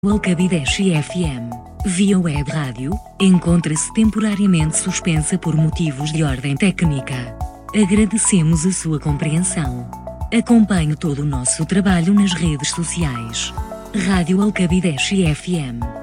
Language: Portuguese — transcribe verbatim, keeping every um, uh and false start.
Alcabideche F M, via web rádio, encontra-se temporariamente suspensa por motivos de ordem técnica. Agradecemos a sua compreensão. Acompanhe todo o nosso trabalho nas redes sociais. Rádio Alcabideche F M.